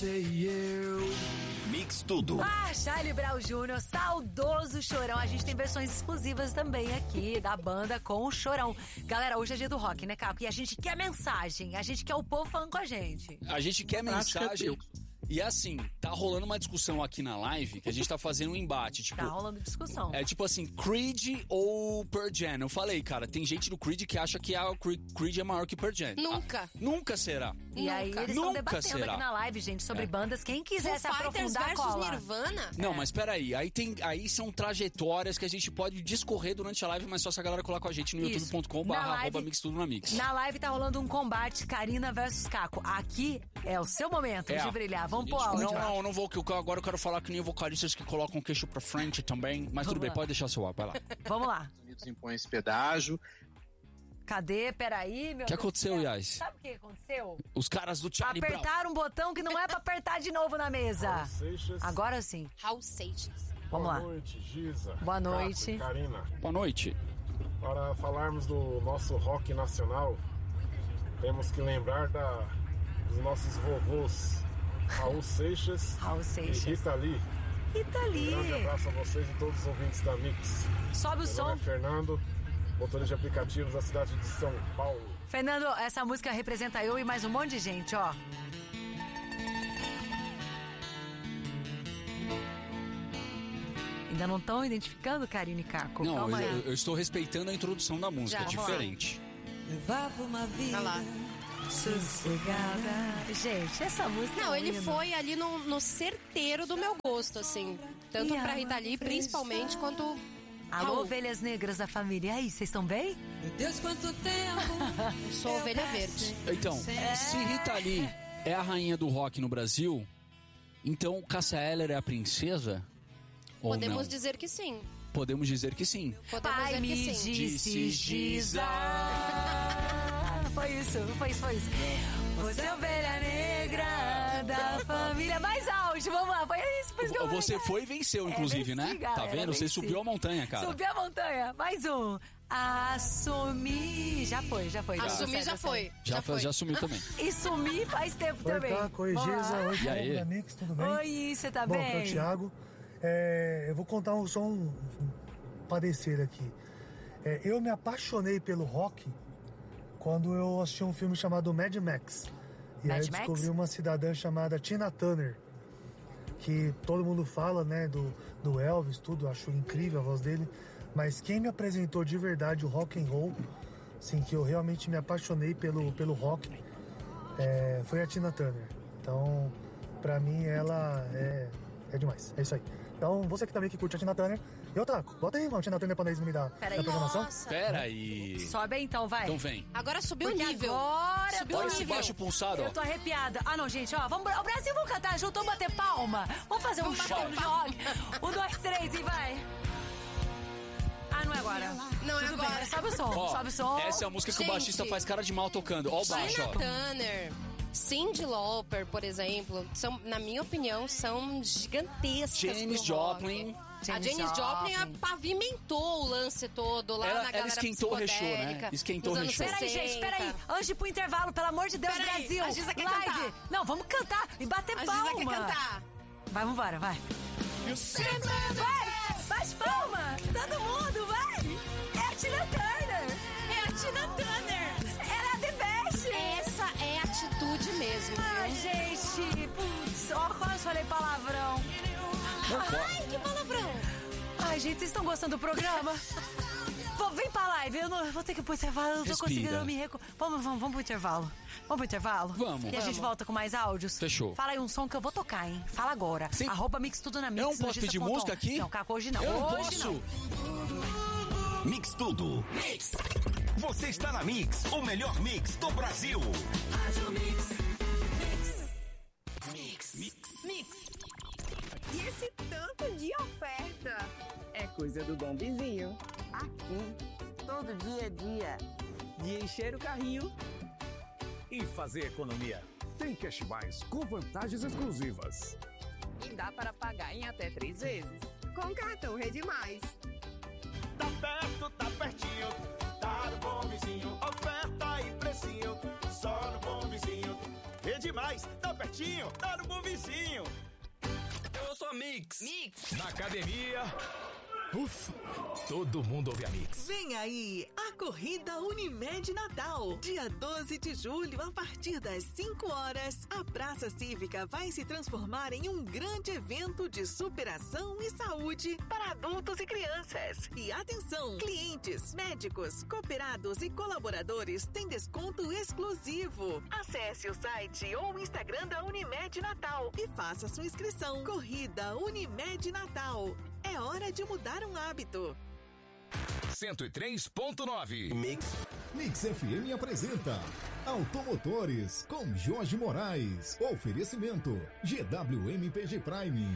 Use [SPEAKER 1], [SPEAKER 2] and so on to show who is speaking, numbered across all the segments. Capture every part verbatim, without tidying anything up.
[SPEAKER 1] Mix Tudo.
[SPEAKER 2] Ah, Charlie Brown Júnior, saudoso Chorão. A gente tem versões exclusivas também aqui da banda com o Chorão. Galera, hoje é dia do rock, né, Caco? E a gente quer mensagem, a gente quer o povo falando com a gente.
[SPEAKER 3] A gente quer mensagem. E assim, tá rolando uma discussão aqui na live que a gente tá fazendo um embate. Tipo,
[SPEAKER 2] tá rolando discussão.
[SPEAKER 3] É tipo assim, Creed ou Pearl Jam. Eu falei, cara, tem gente do Creed que acha que a Creed é maior que Pearl Jam.
[SPEAKER 4] Nunca.
[SPEAKER 3] Ah, nunca será.
[SPEAKER 2] E
[SPEAKER 4] nunca.
[SPEAKER 2] aí eles estão debatendo
[SPEAKER 3] será.
[SPEAKER 2] aqui na live, gente, sobre
[SPEAKER 3] é.
[SPEAKER 2] bandas. Quem quiser
[SPEAKER 4] Foo
[SPEAKER 2] se aprofundar,
[SPEAKER 4] Fighters versus
[SPEAKER 2] cola.
[SPEAKER 4] Nirvana?
[SPEAKER 3] Não,
[SPEAKER 2] é.
[SPEAKER 3] mas peraí. Aí, tem, aí são trajetórias que a gente pode discorrer durante a live, mas só se a galera colar com a gente no youtube ponto com barra arroba mix tudo na mix.
[SPEAKER 2] Na live tá rolando um combate Karina versus Caco. Aqui é o seu momento
[SPEAKER 3] é.
[SPEAKER 2] de brilhar. Vamos pro áudio.
[SPEAKER 3] Não, não, não vou, que eu, agora eu quero falar que nem vocalistas que colocam o queixo pra frente também. Mas Vamos tudo bem,
[SPEAKER 2] lá.
[SPEAKER 3] Pode deixar seu ar, vai lá.
[SPEAKER 2] Vamos lá.
[SPEAKER 5] Os Unidos impõem esse pedágio.
[SPEAKER 2] Cadê? Peraí, meu
[SPEAKER 3] O que aconteceu, Yas?
[SPEAKER 2] Sabe o que aconteceu?
[SPEAKER 3] Os caras do Charlie Brown.
[SPEAKER 2] Apertaram um botão que não é pra apertar de novo na mesa. Agora sim.
[SPEAKER 4] Raul Seixas.
[SPEAKER 2] Vamos
[SPEAKER 6] Boa
[SPEAKER 2] lá.
[SPEAKER 6] noite, Giza.
[SPEAKER 2] Boa noite.
[SPEAKER 6] Caco, Karina.
[SPEAKER 3] Boa noite.
[SPEAKER 6] Para falarmos do nosso rock nacional, temos que lembrar da, dos nossos vovôs Raul Seixas,
[SPEAKER 2] Raul Seixas.
[SPEAKER 6] e Rita Lee.
[SPEAKER 2] Rita Lee.
[SPEAKER 6] Um grande abraço a vocês e todos os ouvintes da Mix.
[SPEAKER 2] Sobe o
[SPEAKER 6] Meu
[SPEAKER 2] som.
[SPEAKER 6] nome é Fernando, motorista de aplicativos da cidade de São Paulo.
[SPEAKER 2] Fernando, essa música representa eu e mais um monte de gente, ó. Ainda não estão identificando Karine e Caco?
[SPEAKER 3] Não,
[SPEAKER 2] Calma
[SPEAKER 3] eu,
[SPEAKER 2] aí.
[SPEAKER 3] eu estou respeitando a introdução da música,
[SPEAKER 4] Já,
[SPEAKER 3] é
[SPEAKER 4] vamos
[SPEAKER 3] diferente.
[SPEAKER 7] Levava uma vida
[SPEAKER 4] Olha lá.
[SPEAKER 2] Sossegada. Gente, essa música
[SPEAKER 4] Não,
[SPEAKER 2] é
[SPEAKER 4] ele
[SPEAKER 2] linda.
[SPEAKER 4] foi ali no, no certeiro do meu gosto, assim. Tanto
[SPEAKER 2] E
[SPEAKER 4] pra
[SPEAKER 2] a
[SPEAKER 4] Rita Lee, principalmente, quanto...
[SPEAKER 2] Alô,
[SPEAKER 4] Raul.
[SPEAKER 2] ovelhas negras da família. E aí, vocês estão bem?
[SPEAKER 7] Meu Deus, quanto tempo.
[SPEAKER 4] Eu sou ovelha verde.
[SPEAKER 3] Então, se Rita Lee é a rainha do rock no Brasil, então Cássia Eller é a princesa? Ou
[SPEAKER 4] Podemos
[SPEAKER 3] não?
[SPEAKER 4] dizer que sim.
[SPEAKER 3] Podemos dizer que sim.
[SPEAKER 4] Podemos
[SPEAKER 2] Pai
[SPEAKER 4] dizer
[SPEAKER 2] me
[SPEAKER 4] que sim.
[SPEAKER 2] disse, Giza. Foi isso, foi isso, foi isso. Você é ovelha negra da família. Mais áudio, vamos lá. Foi isso, foi isso que eu
[SPEAKER 3] Você
[SPEAKER 2] falei.
[SPEAKER 3] foi e venceu, inclusive,
[SPEAKER 2] É,
[SPEAKER 3] né?
[SPEAKER 2] venci,
[SPEAKER 3] Tá
[SPEAKER 2] galera,
[SPEAKER 3] vendo? Você
[SPEAKER 2] venci.
[SPEAKER 3] subiu a montanha, cara.
[SPEAKER 2] Subiu a montanha. Mais um. Assumir. Já foi, já foi. Já
[SPEAKER 4] Assumir
[SPEAKER 2] foi,
[SPEAKER 4] já foi.
[SPEAKER 3] Já,
[SPEAKER 4] Já foi.
[SPEAKER 3] já sumiu também.
[SPEAKER 2] E sumir faz tempo
[SPEAKER 8] Oi,
[SPEAKER 2] também.
[SPEAKER 8] Caco, oi,
[SPEAKER 2] Vamos lá.
[SPEAKER 8] Giza, oi,
[SPEAKER 3] E aí?
[SPEAKER 8] Paulo da Mix, tudo bem?
[SPEAKER 2] Oi, você tá
[SPEAKER 8] Bom,
[SPEAKER 2] bem?
[SPEAKER 8] aqui é o Thiago. É, eu vou contar um, só um, um padecer aqui. É, eu me apaixonei pelo rock quando eu assisti um filme chamado Mad Max. E
[SPEAKER 2] Mad
[SPEAKER 8] aí eu
[SPEAKER 2] Max?
[SPEAKER 8] descobri uma cidadã chamada Tina Turner, que todo mundo fala, né, do, do Elvis, tudo, acho incrível a voz dele. Mas quem me apresentou de verdade o rock and roll, assim, que eu realmente me apaixonei pelo, pelo rock, é, foi a Tina Turner. Então, pra mim, ela é, é demais. É isso aí. Então, você que também que curte a Tina Turner, eu taco. Bota aí, mano, Tina Turner pra nós me dar
[SPEAKER 2] Peraí.
[SPEAKER 8] a programação.
[SPEAKER 4] Nossa.
[SPEAKER 3] Pera aí.
[SPEAKER 2] Sobe aí então, vai.
[SPEAKER 3] Então vem.
[SPEAKER 4] Agora subiu o
[SPEAKER 2] Porque
[SPEAKER 4] nível.
[SPEAKER 2] agora
[SPEAKER 4] Subiu
[SPEAKER 2] eu
[SPEAKER 4] o
[SPEAKER 2] tô-
[SPEAKER 3] Olha esse baixo pulsado, ó.
[SPEAKER 2] Eu tô arrepiada. Ah, não, gente, ó. Vamos, o Brasil, vamos cantar junto, vamos bater palma. Vamos fazer um
[SPEAKER 4] Vamos
[SPEAKER 2] show
[SPEAKER 4] bater
[SPEAKER 2] de rock. Um, dois, três e vai. Ah, não é agora.
[SPEAKER 4] Não é
[SPEAKER 2] Tudo
[SPEAKER 4] agora.
[SPEAKER 2] bem, sobe o som,
[SPEAKER 3] Ó,
[SPEAKER 2] sobe o som.
[SPEAKER 3] essa é a música que
[SPEAKER 4] Gente.
[SPEAKER 3] o baixista faz cara de mal tocando. Ó o baixo,
[SPEAKER 4] Tina
[SPEAKER 3] ó.
[SPEAKER 4] Turner, Cyndi Lauper, por exemplo, são, na minha opinião, são gigantescas.
[SPEAKER 3] Janis
[SPEAKER 4] pro rock.
[SPEAKER 3] Joplin.
[SPEAKER 4] A
[SPEAKER 2] Janis
[SPEAKER 4] Janis Joplin,
[SPEAKER 2] Joplin.
[SPEAKER 4] pavimentou o lance todo lá
[SPEAKER 3] Ela-
[SPEAKER 4] na
[SPEAKER 3] ela
[SPEAKER 4] galera
[SPEAKER 3] esquentou o rechô, né?
[SPEAKER 4] psicodélica,
[SPEAKER 3] Esquentou
[SPEAKER 4] nos
[SPEAKER 3] o
[SPEAKER 4] anos
[SPEAKER 3] rechô.
[SPEAKER 2] Peraí,
[SPEAKER 4] sessenta.
[SPEAKER 2] gente, peraí. Antes de ir pro intervalo, pelo amor de Deus,
[SPEAKER 4] Peraí,
[SPEAKER 2] Brasil.
[SPEAKER 4] a Giza quer
[SPEAKER 2] live.
[SPEAKER 4] cantar.
[SPEAKER 2] Não, vamos cantar e bater
[SPEAKER 4] A
[SPEAKER 2] palma.
[SPEAKER 4] Giza quer cantar.
[SPEAKER 2] Vai, vambora, vai. Vai, bate palma. Todo mundo, vai. É a Tina Turner.
[SPEAKER 4] É a Tina Turner.
[SPEAKER 2] Ela é a The Best.
[SPEAKER 4] Essa é atitude mesmo.
[SPEAKER 2] Ai, gente, putz, ó, quase falei palavrão.
[SPEAKER 4] Ai, que palavrão.
[SPEAKER 2] Ai, gente, vocês estão gostando do programa? Pô, vem pra live, eu, não, eu vou ter que ir pro intervalo, eu não tô
[SPEAKER 3] Respira.
[SPEAKER 2] conseguindo me recu... Vamos, vamos, vamos pro intervalo. Vamos pro intervalo?
[SPEAKER 3] Vamos.
[SPEAKER 2] E a
[SPEAKER 3] Vamos.
[SPEAKER 2] gente volta com mais áudios?
[SPEAKER 3] Fechou.
[SPEAKER 2] Fala aí um som que eu vou tocar, hein? Fala agora.
[SPEAKER 3] Sim.
[SPEAKER 2] Arroba Mix Tudo na Mix.
[SPEAKER 3] Eu não
[SPEAKER 2] no
[SPEAKER 3] posso
[SPEAKER 2] Giza
[SPEAKER 3] pedir
[SPEAKER 2] ponto com.
[SPEAKER 3] música aqui?
[SPEAKER 2] Não, Caco, hoje não.
[SPEAKER 3] Eu não
[SPEAKER 2] hoje
[SPEAKER 3] posso.
[SPEAKER 2] não.
[SPEAKER 1] Mix Tudo. Você está na Mix, o melhor mix do Brasil.
[SPEAKER 9] E esse tanto de oferta?
[SPEAKER 10] É coisa do Dom Vizinho.
[SPEAKER 9] Aqui, todo dia é dia.
[SPEAKER 10] De encher o carrinho.
[SPEAKER 11] E fazer economia. Tem Cash Mais com vantagens exclusivas.
[SPEAKER 9] E dá para pagar em até três vezes. Com cartão Rede Mais.
[SPEAKER 12] Tá perto, tá pertinho, tá no Bom Vizinho. Oferta e precinho, só no Bom Vizinho. Rede demais. Tá pertinho, tá no bom vizinho.
[SPEAKER 1] Eu sou a Mix.
[SPEAKER 12] Mix. Na academia. Ufa, todo mundo ouve a Mix.
[SPEAKER 13] Vem aí, a Corrida Unimed Natal. Dia doze de julho, a partir das cinco horas, a Praça Cívica vai se transformar em um grande evento de superação e saúde para adultos e crianças. E atenção, clientes, médicos, cooperados e colaboradores têm desconto exclusivo. Acesse o site ou o Instagram da Unimed Natal e faça sua inscrição. Corrida Unimed Natal. É hora de mudar um hábito.
[SPEAKER 12] cento e três ponto nove.
[SPEAKER 1] Mix.
[SPEAKER 14] Mix F M apresenta Automotores com Jorge Moraes. Oferecimento G W M P G Prime.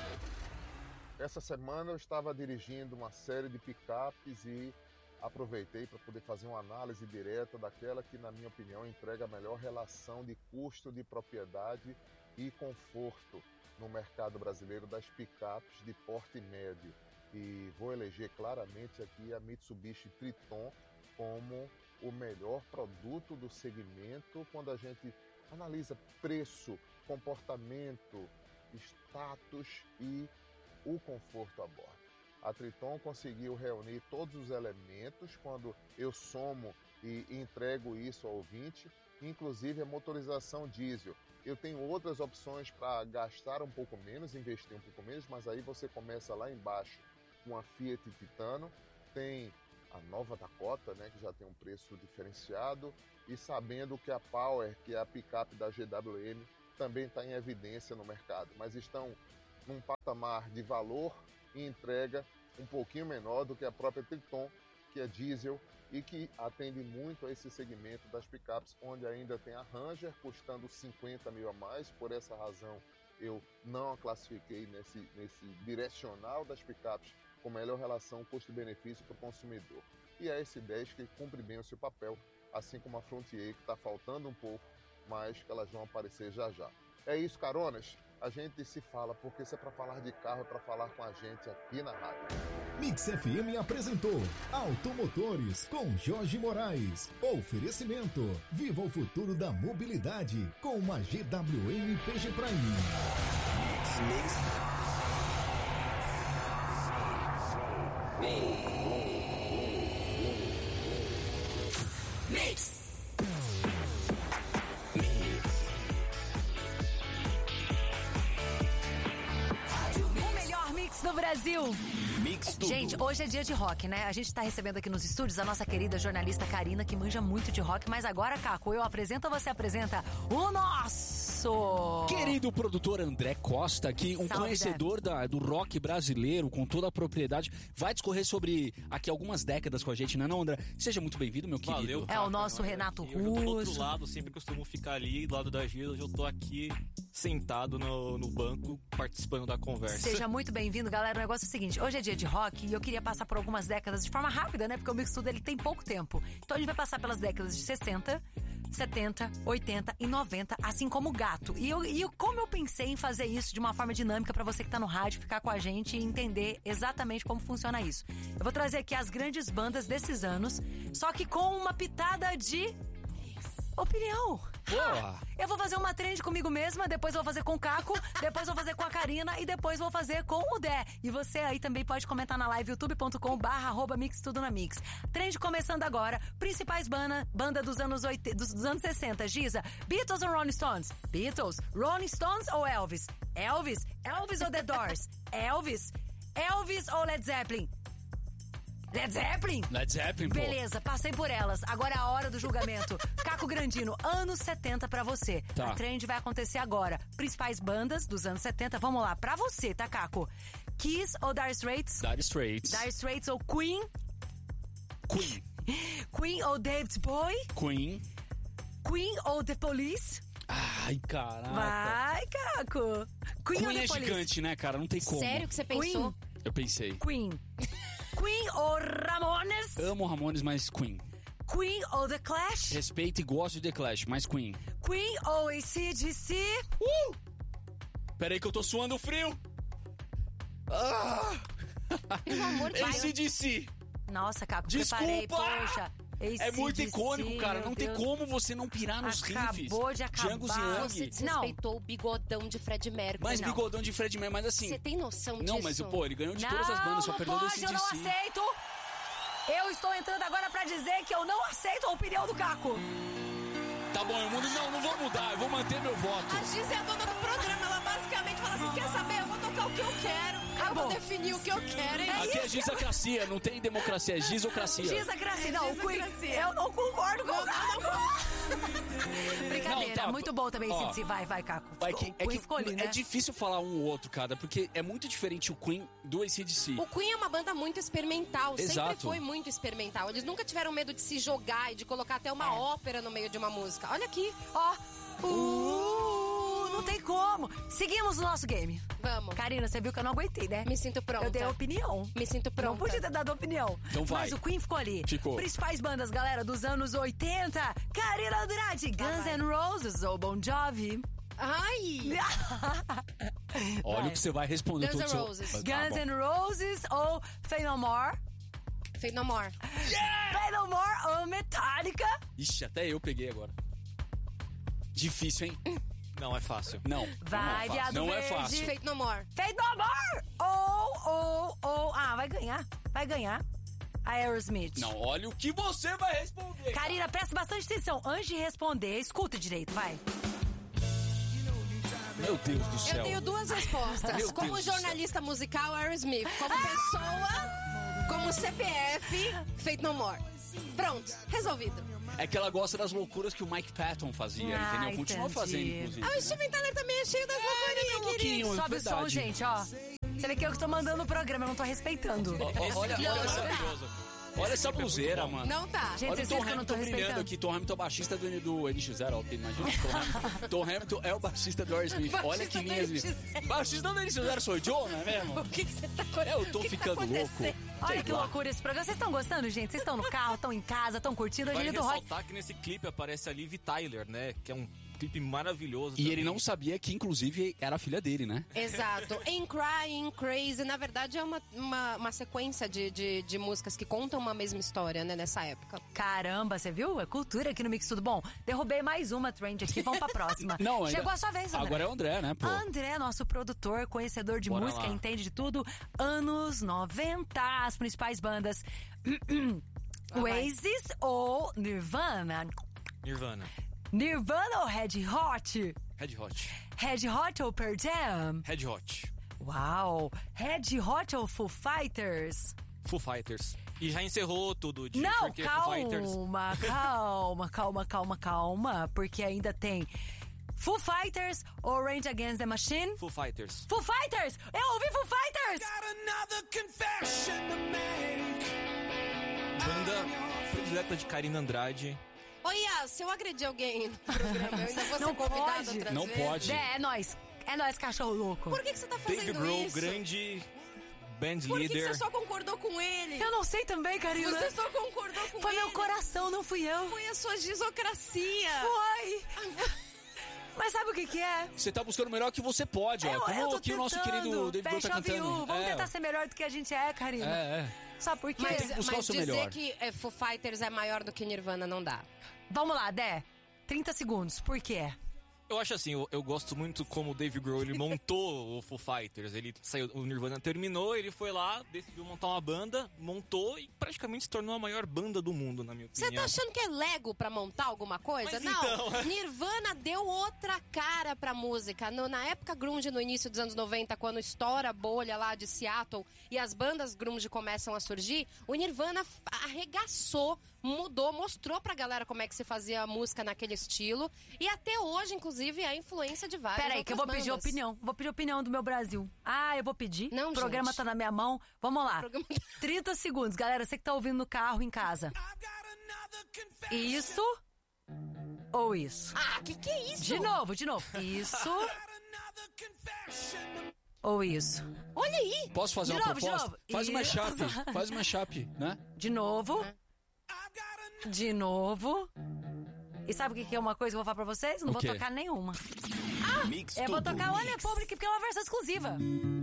[SPEAKER 15] Essa semana eu estava dirigindo uma série de picapes e aproveitei para poder fazer uma análise direta daquela que, na minha opinião, entrega a melhor relação de custo de propriedade e conforto no mercado brasileiro das picapes de porte médio. E vou eleger claramente aqui a Mitsubishi Triton como o melhor produto do segmento quando a gente analisa preço, comportamento, status e o conforto a bordo. A Triton conseguiu reunir todos os elementos quando eu somo e entrego isso ao ouvinte, inclusive a motorização diesel. Eu tenho outras opções para gastar um pouco menos, investir um pouco menos, mas aí você começa lá embaixo com a Fiat Titano, tem a nova Dakota, né, que já tem um preço diferenciado, e sabendo que a Power, que é a picape da G W M, também está em evidência no mercado, mas estão num patamar de valor e entrega um pouquinho menor do que a própria Triton, que é diesel e que atende muito a esse segmento das picapes, onde ainda tem a Ranger custando cinquenta mil a mais. Por essa razão, eu não a classifiquei nesse, nesse direcional das picapes com melhor relação custo-benefício para o consumidor. E a S dez que cumpre bem o seu papel, assim como a Frontier, que está faltando um pouco, mas que elas vão aparecer já já. É isso, caronas. A gente se fala, porque se é para falar de carro, é para falar com a gente aqui na rádio.
[SPEAKER 14] Mix F M apresentou Automotores com Jorge Moraes. Oferecimento: viva o futuro da mobilidade com uma G W M P G Prime.
[SPEAKER 1] Mix, mix. Mix. Mix.
[SPEAKER 2] Do Brasil.
[SPEAKER 1] Mix tudo.
[SPEAKER 2] Gente, hoje é dia de rock, né? A gente tá recebendo aqui nos estúdios a nossa querida jornalista Karina, que manja muito de rock, mas agora, Caco, eu apresento ou você apresenta o nosso
[SPEAKER 3] querido produtor André Costa, que um
[SPEAKER 2] Salve,
[SPEAKER 3] conhecedor da, do rock brasileiro, com toda a propriedade, vai discorrer sobre aqui algumas décadas com a gente, não é não, André? Seja muito bem-vindo, meu querido.
[SPEAKER 16] Valeu,
[SPEAKER 2] é o nosso Renato
[SPEAKER 16] Russo. Eu tô do outro
[SPEAKER 2] Russo.
[SPEAKER 16] lado, sempre costumo ficar ali do lado da Gila, hoje eu tô aqui sentado no, no banco, participando da conversa.
[SPEAKER 2] Seja muito bem-vindo, galera. O negócio é o seguinte, hoje é dia de rock e eu queria passar por algumas décadas de forma rápida, né? Porque o Mix Tudo, ele tem pouco tempo. Então a gente vai passar pelas décadas de sessenta, setenta, oitenta e noventa, assim como o gato. E, eu, e eu, como eu pensei em fazer isso de uma forma dinâmica pra você que tá no rádio, ficar com a gente e entender exatamente como funciona isso. Eu vou trazer aqui as grandes bandas desses anos, só que com uma pitada de opinião.
[SPEAKER 3] Boa.
[SPEAKER 2] Eu vou fazer uma trend comigo mesma, depois vou fazer com o Caco, depois vou fazer com a Karina e depois vou fazer com o Dé. E você aí também pode comentar na live youtube ponto com barra arroba mix tudo na mix. Trend começando agora. Principais banda, banda dos anos oitenta, dos, dos anos sessenta. Giza, Beatles ou Rolling Stones? Beatles. Rolling Stones ou Elvis? Elvis. Elvis ou The Doors? Elvis. Elvis ou Led Zeppelin? Led Zeppelin?
[SPEAKER 3] Led Zeppelin, pô.
[SPEAKER 2] Beleza, passei por elas. Agora é a hora do julgamento. Caco Grandino, anos setenta pra você.
[SPEAKER 3] Tá.
[SPEAKER 2] A trend vai acontecer agora. Principais bandas dos anos setenta, vamos lá. Pra você, tá, Caco? Kiss ou Dire Straits?
[SPEAKER 3] Dire Straits.
[SPEAKER 2] Dire Straits ou Queen?
[SPEAKER 3] Queen.
[SPEAKER 2] Queen ou David Bowie?
[SPEAKER 3] Queen.
[SPEAKER 2] Queen ou The Police?
[SPEAKER 3] Ai, caraca.
[SPEAKER 2] Vai, Caco. Queen,
[SPEAKER 3] Queen
[SPEAKER 2] ou The
[SPEAKER 3] é
[SPEAKER 2] Police?
[SPEAKER 3] gigante, né, cara? Não tem como.
[SPEAKER 4] Sério que você pensou?
[SPEAKER 2] Queen.
[SPEAKER 3] Eu pensei.
[SPEAKER 2] Queen. Queen ou Ramones?
[SPEAKER 3] Amo Ramones, mas Queen.
[SPEAKER 2] Queen ou The Clash?
[SPEAKER 3] Respeito e gosto de The Clash, mas Queen.
[SPEAKER 2] Queen ou A C D C?
[SPEAKER 3] Uh! Peraí que eu tô suando frio. Ah!
[SPEAKER 4] Pelo amor de
[SPEAKER 3] A C D C.
[SPEAKER 2] Nossa, Caco,
[SPEAKER 3] Desculpa!
[SPEAKER 2] preparei, poxa.
[SPEAKER 3] É muito icônico, cara. Não tem como você não pirar nos riffs.
[SPEAKER 2] Acabou de acabar.
[SPEAKER 3] Django Young.
[SPEAKER 4] Você desrespeitou o bigodão de Fred Mercury.
[SPEAKER 3] Mas bigodão de Fred Mercury, mas assim...
[SPEAKER 4] Você tem noção disso?
[SPEAKER 3] Não, mas pô, ele ganhou de
[SPEAKER 2] não,
[SPEAKER 3] todas as bandas, só perdeu desse
[SPEAKER 2] eu não aceito. Eu estou entrando agora pra dizer que eu não aceito a opinião do Caco.
[SPEAKER 3] Tá bom, eu mudo. Não, não vou mudar, eu vou manter meu voto.
[SPEAKER 9] A Giz é a dona do programa, ela basicamente fala assim, quer saber, eu vou tocar o que eu quero,
[SPEAKER 2] Acabou.
[SPEAKER 9] eu vou definir o que eu quero. É
[SPEAKER 3] Aqui
[SPEAKER 9] isso.
[SPEAKER 3] é gizocracia, não tem democracia, é gizocracia.
[SPEAKER 2] Gizocracia, não,
[SPEAKER 9] Gizocracia.
[SPEAKER 2] eu não concordo com o Caco. Brincadeira,
[SPEAKER 3] Não, tá,
[SPEAKER 2] muito bom também
[SPEAKER 3] ó,
[SPEAKER 2] esse vai, vai, Caco.
[SPEAKER 3] Vai que,
[SPEAKER 2] o
[SPEAKER 3] é,
[SPEAKER 2] Queen
[SPEAKER 3] que
[SPEAKER 2] ficou ali, né?
[SPEAKER 3] é difícil falar um ou outro, cara, porque é muito diferente o Queen do A C D C.
[SPEAKER 4] O Queen é uma banda muito experimental,
[SPEAKER 3] Exato.
[SPEAKER 4] sempre foi muito experimental. Eles nunca tiveram medo de se jogar e de colocar até uma
[SPEAKER 2] É.
[SPEAKER 4] ópera no meio de uma música. Olha aqui.
[SPEAKER 2] Ó, uh, não tem como. Seguimos o nosso game.
[SPEAKER 4] Vamos.
[SPEAKER 2] Karina, você viu que eu não aguentei, né?
[SPEAKER 4] Me sinto pronta.
[SPEAKER 2] Eu dei a opinião.
[SPEAKER 4] Me sinto pronta.
[SPEAKER 2] Não podia ter dado opinião.
[SPEAKER 3] Então vai.
[SPEAKER 2] Mas o Queen ficou ali.
[SPEAKER 3] Ficou.
[SPEAKER 2] Principais bandas, galera, dos anos oitenta. Karina Andrade, Guns N' Roses ou Bon Jovi.
[SPEAKER 4] Ai!
[SPEAKER 3] Olha
[SPEAKER 2] Vai.
[SPEAKER 3] o que você vai responder.
[SPEAKER 4] Guns
[SPEAKER 3] tudo
[SPEAKER 4] N'
[SPEAKER 3] seu-
[SPEAKER 4] Roses.
[SPEAKER 3] Tá
[SPEAKER 2] Guns
[SPEAKER 3] bom.
[SPEAKER 2] N' Roses ou Faith No More.
[SPEAKER 4] Faith No More.
[SPEAKER 2] Faith No More ou Metallica.
[SPEAKER 3] Ixi, até eu peguei agora. Difícil, hein?
[SPEAKER 16] Não é fácil.
[SPEAKER 3] Não.
[SPEAKER 2] Vai,
[SPEAKER 3] não é
[SPEAKER 2] viado
[SPEAKER 3] fácil. Não é
[SPEAKER 2] verde.
[SPEAKER 3] fácil.
[SPEAKER 4] Faith No More.
[SPEAKER 2] Faith No More ou, ou, ou... Ah, vai ganhar. Vai ganhar. A Aerosmith.
[SPEAKER 3] Não, olha o que você vai responder.
[SPEAKER 2] Karina, presta bastante atenção. Antes de responder, escuta direito, vai.
[SPEAKER 3] Meu Deus do céu.
[SPEAKER 4] Eu tenho duas respostas.
[SPEAKER 3] Meu
[SPEAKER 4] como
[SPEAKER 3] Deus do
[SPEAKER 4] jornalista musical, Aerosmith. Como pessoa, como C P F, Faith No More. Pronto, resolvido.
[SPEAKER 3] É que ela gosta das loucuras que o Mike Patton fazia,
[SPEAKER 2] Ah,
[SPEAKER 3] entendeu? Continua
[SPEAKER 2] entendi.
[SPEAKER 3] fazendo, inclusive.
[SPEAKER 4] Ah, o Steven Tyler também é cheio das loucurinhas,
[SPEAKER 3] um pouquinho,
[SPEAKER 2] Sobe o som,
[SPEAKER 3] verdade.
[SPEAKER 2] gente, ó. Você vê que eu que tô mandando o programa, eu não tô respeitando.
[SPEAKER 3] Ó, ó, olha, olha essa, olha essa bluseira, mano.
[SPEAKER 4] Não tá.
[SPEAKER 2] Gente,
[SPEAKER 3] Olha o
[SPEAKER 2] vocês
[SPEAKER 3] Tom
[SPEAKER 2] viram que eu não tô
[SPEAKER 3] Hamilton brilhando
[SPEAKER 2] respeitando?
[SPEAKER 3] aqui. Tom Hamilton é o baixista do, do N X zero. Imagina o Tom Hamilton. Tom Hamilton é o baixista do Aerosmith. Olha que
[SPEAKER 4] Baixista do
[SPEAKER 3] linhas.
[SPEAKER 4] N X zero.
[SPEAKER 3] Baixista do N X zero sou eu, não é mesmo?
[SPEAKER 4] O que que você tá acontecendo?
[SPEAKER 3] Eu tô ficando louco.
[SPEAKER 2] Olha
[SPEAKER 3] Sei
[SPEAKER 2] que
[SPEAKER 3] lá.
[SPEAKER 2] loucura esse programa. Vocês estão gostando, gente? Vocês estão no carro, estão em casa, estão curtindo a
[SPEAKER 16] Vale
[SPEAKER 2] Gíria do Rock.
[SPEAKER 16] ressaltar que nesse clipe aparece a Liv Tyler, né? Que é um clipe maravilhoso.
[SPEAKER 3] E
[SPEAKER 16] também.
[SPEAKER 3] ele não sabia que, inclusive, era a filha dele, né?
[SPEAKER 4] Exato. In Crying, Crazy, na verdade é uma, uma, uma sequência de, de, de músicas que contam uma mesma história, né, nessa época.
[SPEAKER 2] Caramba, você viu? É cultura aqui no Mix Tudo Bom. Derrubei mais uma trend aqui, vamos pra próxima.
[SPEAKER 3] Não, ainda-
[SPEAKER 2] Chegou a sua vez, André.
[SPEAKER 3] Agora é o André, né, pô?
[SPEAKER 2] André, nosso produtor, conhecedor de
[SPEAKER 3] Bora
[SPEAKER 2] música,
[SPEAKER 3] lá.
[SPEAKER 2] entende de tudo. Anos noventa, as principais bandas. Oasis ou Nirvana?
[SPEAKER 16] Nirvana.
[SPEAKER 2] Nirvana ou Red Hot?
[SPEAKER 16] Red Hot.
[SPEAKER 2] Red Hot ou Pearl Jam?
[SPEAKER 16] Red Hot.
[SPEAKER 2] Uau! Red Hot ou Foo Fighters?
[SPEAKER 16] Foo Fighters. E já encerrou tudo de
[SPEAKER 2] Não,
[SPEAKER 16] porque Foo Fighters.
[SPEAKER 2] calma, calma, calma, calma, calma, porque ainda tem Foo Fighters ou Rage Against the Machine?
[SPEAKER 16] Foo Fighters.
[SPEAKER 2] Foo Fighters! Eu ouvi Foo Fighters!
[SPEAKER 16] Banda predileta de Karina Andrade.
[SPEAKER 4] Olha, se eu agredir alguém no programa, eu ainda vou ser
[SPEAKER 2] Não
[SPEAKER 4] convidada
[SPEAKER 2] pode.
[SPEAKER 4] outras
[SPEAKER 3] Não
[SPEAKER 4] vezes.
[SPEAKER 3] pode.
[SPEAKER 2] É, é nóis. É nóis, cachorro louco.
[SPEAKER 4] Por que, que você tá fazendo
[SPEAKER 16] Dave Grohl,
[SPEAKER 4] isso?
[SPEAKER 16] grande band
[SPEAKER 4] Por que, que
[SPEAKER 16] leader.
[SPEAKER 4] você só concordou com ele?
[SPEAKER 2] Eu não sei também, Karina.
[SPEAKER 4] Você só concordou com
[SPEAKER 2] Foi
[SPEAKER 4] ele.
[SPEAKER 2] meu coração, não fui eu.
[SPEAKER 4] Foi a sua gizocracia.
[SPEAKER 2] Foi. Mas sabe o que que é?
[SPEAKER 3] Você tá buscando o melhor que você pode, ó.
[SPEAKER 2] Eu,
[SPEAKER 3] Como
[SPEAKER 2] eu tô
[SPEAKER 3] aqui o nosso
[SPEAKER 2] tentando.
[SPEAKER 3] querido David Grohl tá
[SPEAKER 2] Fecha a
[SPEAKER 3] cantando.
[SPEAKER 2] viu. Vamos
[SPEAKER 3] É,
[SPEAKER 2] tentar ser melhor do que a gente é, Karina.
[SPEAKER 3] É, é.
[SPEAKER 2] Sabe por quê?
[SPEAKER 4] Mas,
[SPEAKER 3] tem que buscar
[SPEAKER 4] mas
[SPEAKER 3] o seu
[SPEAKER 4] dizer
[SPEAKER 3] melhor.
[SPEAKER 4] que é, Foo Fighters é maior do que Nirvana não dá.
[SPEAKER 2] Vamos lá, Dé. trinta segundos. Por quê?
[SPEAKER 16] Eu acho assim, eu, eu gosto muito como o Dave Grohl, ele montou o Foo Fighters. Ele saiu, o Nirvana terminou, ele foi lá, decidiu montar uma banda, montou e praticamente se tornou a maior banda do mundo, na minha
[SPEAKER 4] Você
[SPEAKER 16] opinião.
[SPEAKER 4] tá achando que é Lego pra montar alguma coisa?
[SPEAKER 16] Mas
[SPEAKER 4] não.
[SPEAKER 16] então, é.
[SPEAKER 4] Nirvana deu outra cara pra música. No- na época grunge, no início dos anos noventa, quando estoura a bolha lá de Seattle e as bandas grunge começam a surgir, o Nirvana f- arregaçou, mudou, mostrou pra galera como é que se fazia a música naquele estilo. E até hoje, inclusive, é a influência de várias
[SPEAKER 2] Peraí, que eu vou
[SPEAKER 4] outras
[SPEAKER 2] pedir
[SPEAKER 4] bandas.
[SPEAKER 2] opinião. Vou pedir opinião do meu Brasil. Ah, eu vou pedir.
[SPEAKER 4] Não,
[SPEAKER 2] O programa
[SPEAKER 4] gente.
[SPEAKER 2] tá na minha mão. Vamos lá.
[SPEAKER 4] Programa-
[SPEAKER 2] trinta segundos. Galera, você que tá ouvindo no carro, em casa. Isso ou isso?
[SPEAKER 4] Ah, que que é isso?
[SPEAKER 2] De novo, de novo. Isso ou isso?
[SPEAKER 4] Olha aí!
[SPEAKER 3] Posso fazer
[SPEAKER 2] De
[SPEAKER 3] uma
[SPEAKER 2] novo, de
[SPEAKER 3] proposta?
[SPEAKER 2] novo.
[SPEAKER 3] Faz uma
[SPEAKER 2] Isso.
[SPEAKER 3] chape. Faz uma chape, né?
[SPEAKER 2] De novo. De novo. E sabe o que que é uma coisa que eu vou falar pra vocês? Não
[SPEAKER 3] O
[SPEAKER 2] vou
[SPEAKER 3] quê?
[SPEAKER 2] tocar nenhuma.
[SPEAKER 1] Mix
[SPEAKER 2] Eu vou
[SPEAKER 1] Tudo
[SPEAKER 2] tocar Olha
[SPEAKER 1] Mix.
[SPEAKER 2] Public, porque é uma versão exclusiva.